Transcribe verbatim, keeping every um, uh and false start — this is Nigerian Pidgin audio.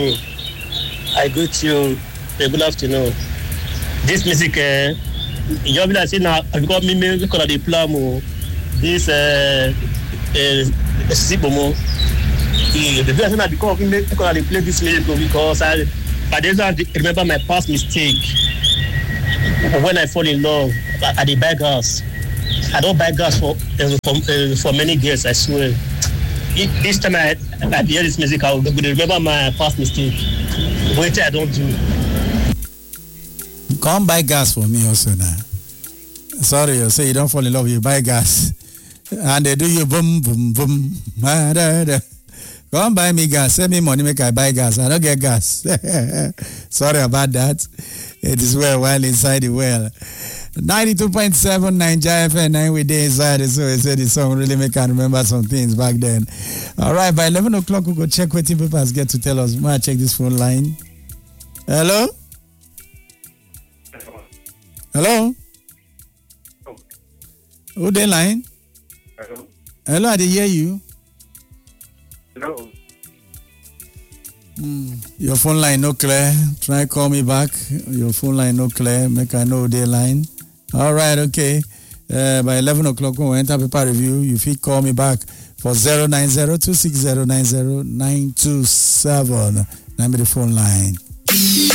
I greet you. Good afternoon. This music, uh, you be like say now I got me me because of the plan. This uh, uh, Sibomo. The people say now because me because I play this music because I, but then I remember my past mistake when I fall in love at the buy gas. I don't buy gas for uh, for, uh, for many years. I swear. This time I, I hear this music, I will remember my past mistake. Wait, I don't do. Come buy gas for me also now. Sorry, you say you don't fall in love, you buy gas. And they do you boom, boom, boom. Come buy me gas. Send me money, make I buy gas. I don't get gas. Sorry about that. It is well, well inside the well. ninety-two point seven Nigeria F M, nine we day inside it, so I said the song really make I remember some things back then. All right, by eleven o'clock we'll go check what papers get to tell us. May I check this phone line? Hello? Hello? Oh. Who the line? Hello? Hello, I did hear you. Hello? Mm. Your phone line no clear. Try call me back. Your phone line no clear. Make I know the line. All right, okay. Uh, by eleven o'clock when we enter paper review, you fit call me back for zero nine zero two six zero nine zero nine two seven. Name the phone line.